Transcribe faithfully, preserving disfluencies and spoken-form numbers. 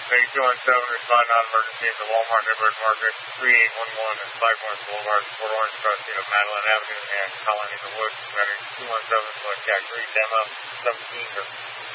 Maybe two one seven, respond non-emergency at the Walmart Neighborhood Market, three eight one one and five one Boulevard, Port Orange, across the Madeline Avenue and Colony in the Woods. Medic two one seven, contact three, demo, seventeen.